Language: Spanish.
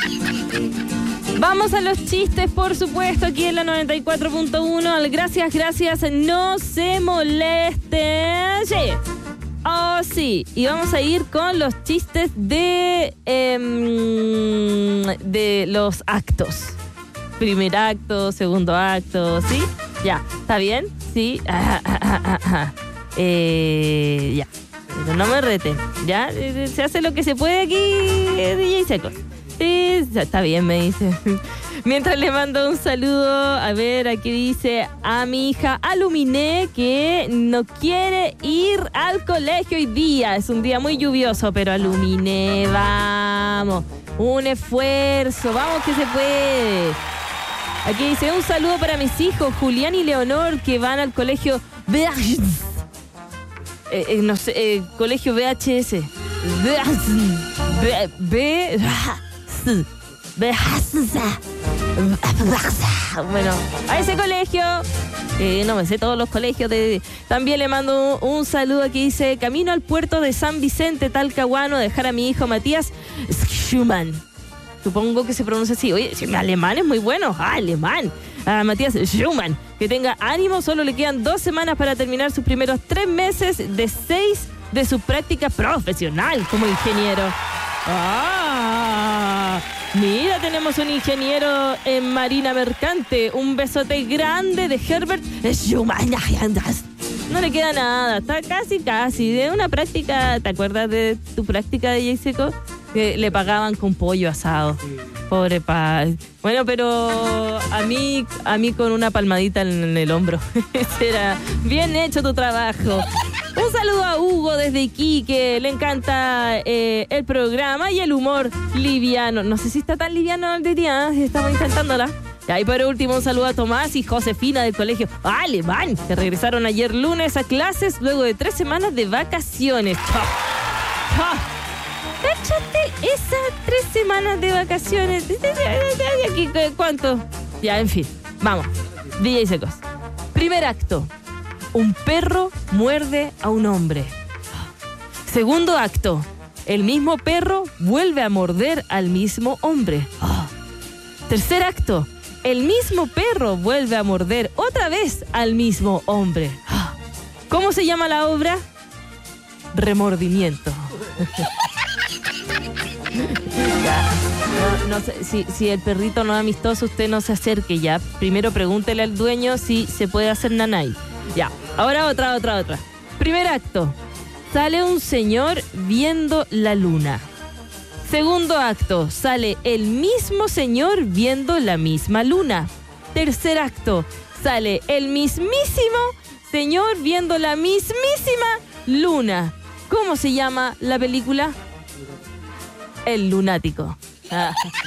Vamos a los chistes, por supuesto, aquí en la 94.1. Gracias, no se molesten. Sí. Oh, sí. Y vamos a ir con los chistes de los actos. Primer acto, segundo acto, ¿sí? Ya, ¿está bien? Sí. Ya. Pero no me reten, ¿ya? Se hace lo que se puede aquí, DJ Secos. Sí, está bien, me dice. Mientras le mando un saludo, a ver, aquí dice a mi hija Aluminé que no quiere ir al colegio hoy día. Es un día muy lluvioso, pero Aluminé, vamos. Un esfuerzo, vamos que se puede. Aquí dice un saludo para mis hijos, Julián y Leonor, que van al colegio colegio VHS. Bueno, a ese colegio, no me sé todos los colegios. También le mando un saludo. Aquí dice: camino al puerto de San Vicente, Talcahuano, a dejar a mi hijo Matías Schumann. Supongo que se pronuncia así. Oye, si mi alemán es muy bueno. Alemán. A Matías Schumann. Que tenga ánimo, solo le quedan 2 semanas para terminar sus primeros 3 meses de 6 de su práctica profesional como ingeniero. Mira, tenemos un ingeniero en marina mercante. Un besote grande de Herbert Schumann. No le queda nada, está casi de una práctica. ¿Te acuerdas de tu práctica de Jayseco? Que le pagaban con pollo asado. Pobre paz. Bueno, pero a mí con una palmadita en el hombro. Será bien hecho tu trabajo. Un saludo a Hugo desde Iquique. Le encanta el programa y el humor liviano. No sé si está tan liviano el de día, estamos intentándola. Y por último, un saludo a Tomás y Josefina del colegio Alemán, que regresaron ayer lunes a clases luego de 3 semanas de vacaciones. Cáchate esas 3 semanas de vacaciones. Aquí, ¿cuánto? Ya, en fin. Vamos. DJ Secos. Primer acto. Un perro muerde a un hombre. Segundo acto. El mismo perro vuelve a morder al mismo hombre. Tercer acto. El mismo perro vuelve a morder otra vez al mismo hombre. ¿Cómo se llama la obra? Remordimiento. Ya. No sé, si el perrito no es amistoso, usted no se acerque ya. Primero pregúntele al dueño si se puede hacer nanay. Ya, ahora otra. Primer acto. Sale un señor viendo la luna. Segundo acto. Sale el mismo señor viendo la misma luna. Tercer acto. Sale el mismísimo señor viendo la mismísima luna. ¿Cómo se llama la película? El lunático.